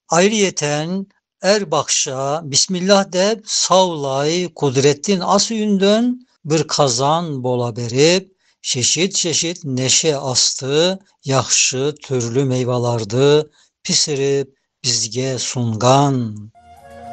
Ayrıyeten Erbakşa Bismillah deb savlay Kudrettin asüyünden bir kazan bola berip, çeşit neşe astı, yaxşı türlü meyvalardı pisirip bizge sungan.